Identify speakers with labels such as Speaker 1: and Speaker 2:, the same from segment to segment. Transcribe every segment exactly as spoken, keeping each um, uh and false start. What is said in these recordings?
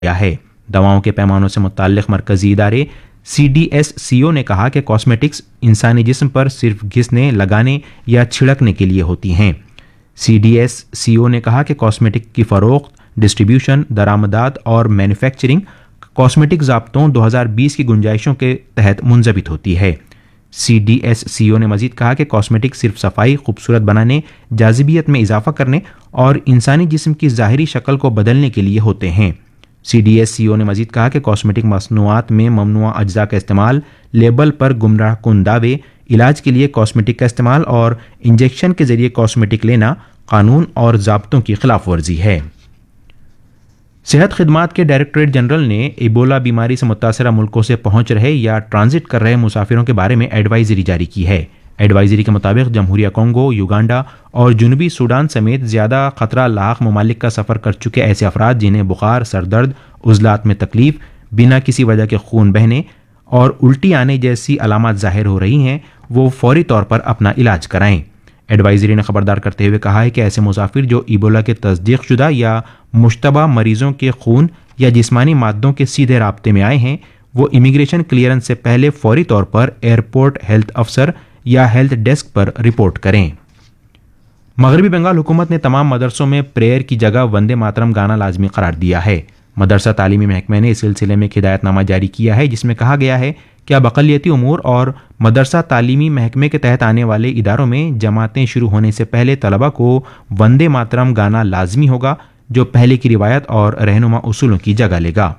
Speaker 1: گیا ہے۔ دواؤں کے پیمانوں سے متعلق مرکزی ادارے سی ڈی ایس سی او نے کہا کہ کاسمیٹکس انسانی جسم پر صرف گھسنے، لگانے یا چھڑکنے کے لیے ہوتی ہیں۔ سی ڈی ایس سی او نے کہا کہ کاسمیٹک کی فروخت، ڈسٹریبیوشن، درآمدات اور مینوفیکچرنگ کاسمیٹک ضابطوں دو ہزار بیس کی گنجائشوں کے تحت منضبط ہوتی ہے۔ سی ڈی ایس سی او نے مزید کہا کہ کاسمیٹک صرف صفائی، خوبصورت بنانے، جاذبیت میں اضافہ کرنے اور انسانی جسم کی ظاہری شکل کو بدلنے کے لیے ہوتے ہیں۔ سی ڈی ایس سی او نے مزید کہا کہ کاسمیٹک مصنوعات میں ممنوعہ اجزاء کا استعمال، لیبل پر گمراہ کن دعوے، علاج کے لیے کاسمیٹک کا استعمال اور انجیکشن کے ذریعے کاسمیٹک لینا قانون اور ضابطوں کی خلاف ورزی ہے۔ صحت خدمات کے ڈائریکٹوریٹ جنرل نے ایبولا بیماری سے متاثرہ ملکوں سے پہنچ رہے یا ٹرانزٹ کر رہے مسافروں کے بارے میں ایڈوائزری جاری کی ہے۔ ایڈوائزری کے مطابق جمہوریہ کونگو، یوگانڈا اور جنوبی سوڈان سمیت زیادہ خطرہ لاحق ممالک کا سفر کر چکے ایسے افراد جنہیں بخار، سر درد، عضلات میں تکلیف، بنا کسی وجہ کے خون بہنے اور الٹی آنے جیسی علامات ظاہر ہو رہی ہیں، وہ فوری طور پر اپنا علاج کرائیں۔ ایڈوائزری نے خبردار کرتے ہوئے کہا ہے کہ ایسے مسافر جو ایبولا کے تصدیق شدہ یا مشتبہ مریضوں کے خون یا جسمانی مادوں کے سیدھے رابطے میں آئے ہیں، وہ امیگریشن کلیئرنس سے پہلے فوری طور پر ایئرپورٹ ہیلتھ افسر یا ہیلتھ ڈیسک پر رپورٹ کریں۔ مغربی بنگال حکومت نے تمام مدرسوں میں پریئر کی جگہ وندے ماترم گانا لازمی قرار دیا ہے۔ مدرسہ تعلیمی محکمہ نے اس سلسلے میں ایک ہدایت نامہ جاری کیا ہے، جس میں کہا گیا ہے کہ اب اقلیتی امور اور مدرسہ تعلیمی محکمے کے تحت آنے والے اداروں میں جماعتیں شروع ہونے سے پہلے طلبہ کو وندے ماترم گانا لازمی ہوگا، جو پہلے کی روایت اور رہنما اصولوں کی جگہ لے گا۔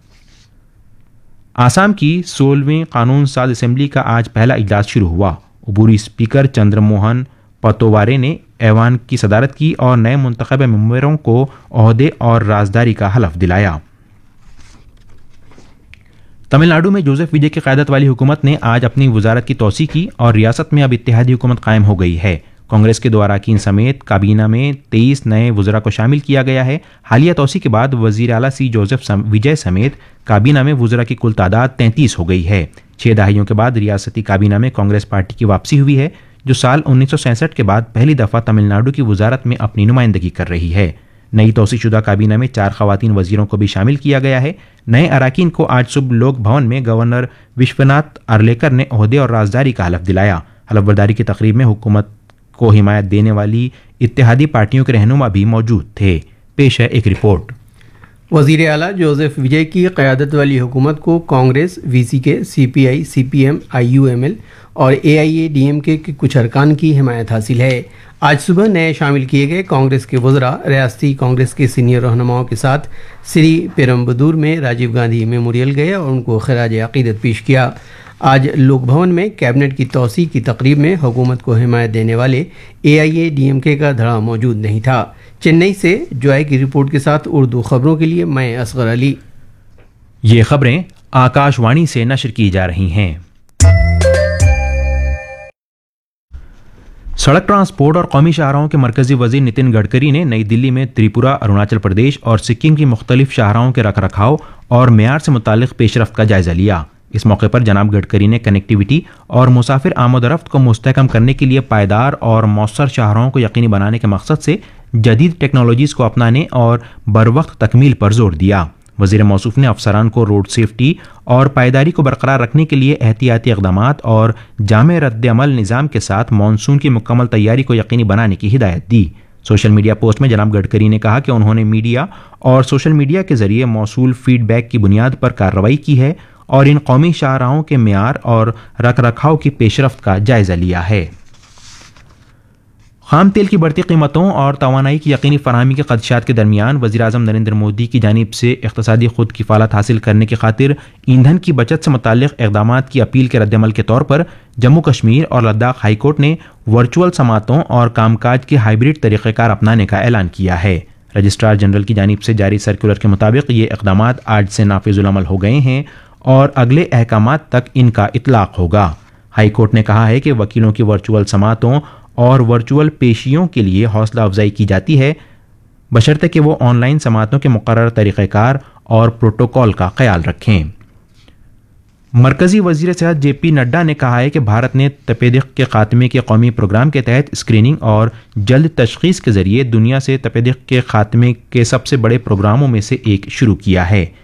Speaker 1: آسام کی سولہویں قانون ساز اسمبلی کا آج پہلا اجلاس شروع ہوا۔ عبوری اسپیکر چندر موہن پتووارے نے ایوان کی صدارت کی اور نئے منتخب ممبروں کو عہدے اور رازداری کا حلف دلایا۔ تمل ناڈو میں جوزف وجے کی قیادت والی حکومت نے آج اپنی وزارت کی توسیع کی اور ریاست میں اب اتحادی حکومت قائم ہو گئی ہے۔ کانگریس کے دو اراکین سمیت کابینہ میں تیئیس نئے وزراء کو شامل کیا گیا ہے۔ حالیہ توسیع کے بعد وزیر اعلیٰ سی جوزف وجے سمیت کابینہ میں وزراء کی کل تعداد تینتیس ہو گئی ہے۔ چھ دہائیوں کے بعد ریاستی کابینہ میں کانگریس پارٹی کی واپسی ہوئی ہے، جو سال انیس سو سینسٹھ کے بعد پہلی دفعہ تمل ناڈو کی وزارت میں اپنی نمائندگی کر رہی ہے۔ نئی توسیع شدہ کابینہ میں چار خواتین وزیروں کو بھی شامل کیا گیا ہے۔ نئے اراکین کو آج صبح لوک بھون میں گورنر وشوناتھ ارلیکر نے عہدے اور رازداری کا حلف دلایا۔ حلف برداری کی تقریب میں حکومت کو حمایت دینے والی اتحادی پارٹیوں کے رہنما بھی موجود تھے۔ پیش ہے ایک رپورٹ۔
Speaker 2: وزیر اعلیٰ جوزف وجے کی قیادت والی حکومت کو کانگریس، وی سی کے، سی پی آئی، سی P M, I you M L اور اے آئی اے ڈی ایم کے کچھ ارکان کی حمایت حاصل ہے۔ آج صبح نئے شامل کیے گئے کانگریس کے وزراء ریاستی کانگریس کے سینئر رہنماؤں کے ساتھ سری پیرمبدور میں راجیو گاندھی میموریل گئے اور ان کو خراج عقیدت پیش کیا۔ آج لوک بھون میں کیبنٹ کی توسیع کی تقریب میں حکومت کو حمایت دینے والے اے آئی اے ڈی ایم کے کا دھڑا موجود نہیں تھا۔ چنئی سے جوائے کی رپورٹ کے ساتھ اردو خبروں کے لیے میں اصغر علی۔
Speaker 1: یہ خبریں آکاش وانی سے نشر کی جا رہی ہیں۔ سڑک ٹرانسپورٹ اور قومی شاہراہوں کے مرکزی وزیر نتن گڈکری نے نئی دلی میں تریپورہ، اروناچل پردیش اور سکم کی مختلف شاہراہوں کے رکھ رکھاؤ اور معیار سے متعلق پیش رفت کا جائزہ لیا۔ اس موقع پر جناب گڈکری نے کنیکٹیویٹی اور مسافر آمد و رفت کو مستحکم کرنے کے لیے پائیدار اور مؤثر شاہراہوں کو یقینی بنانے کے مقصد سے جدید ٹیکنالوجیز کو اپنانے اور بروقت تکمیل پر زور دیا۔ وزیر موصوف نے افسران کو روڈ سیفٹی اور پائیداری کو برقرار رکھنے کے لیے احتیاطی اقدامات اور جامع رد عمل نظام کے ساتھ مانسون کی مکمل تیاری کو یقینی بنانے کی ہدایت دی۔ سوشل میڈیا پوسٹ میں جناب گڈکری نے کہا کہ انہوں نے میڈیا اور سوشل میڈیا کے ذریعے موصول فیڈ بیک کی بنیاد پر کارروائی کی ہے اور ان قومی شاہراہوں کے معیار اور رکھ رکھاؤ کی پیش رفت کا جائزہ لیا ہے۔ خام تیل کی بڑھتی قیمتوں اور توانائی کی یقینی فراہمی کے خدشات کے درمیان وزیراعظم نریندر مودی کی جانب سے اقتصادی خود کفالت حاصل کرنے کی خاطر ایندھن کی بچت سے متعلق اقدامات کی اپیل کے رد عمل کے طور پر جموں کشمیر اور لداخ ہائی کورٹ نے ورچوئل سماعتوں اور کام کاج کے ہائبرڈ طریقہ کار اپنانے کا اعلان کیا ہے۔ رجسٹرار جنرل کی جانب سے جاری سرکولر کے مطابق یہ اقدامات آج سے نافذ العمل ہو گئے ہیں اور اگلے احکامات تک ان کا اطلاق ہوگا۔ ہائی کورٹ نے کہا ہے کہ وکیلوں کی ورچوئل سماعتوں اور ورچوئل پیشیوں کے لیے حوصلہ افزائی کی جاتی ہے، بشرطے کہ وہ آن لائن سماعتوں کے مقررہ طریقہ کار اور پروٹوکول کا خیال رکھیں۔ مرکزی وزیر صحت جے پی نڈا نے کہا ہے کہ بھارت نے تپیدق کے خاتمے کے قومی پروگرام کے تحت اسکریننگ اور جلد تشخیص کے ذریعے دنیا سے تپیدق کے خاتمے کے سب سے بڑے پروگراموں میں سے ایک شروع کیا ہے۔